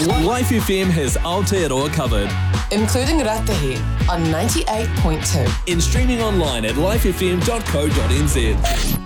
Life FM has Aotearoa covered. Including Ratahi on 98.2. In streaming online at lifefm.co.nz.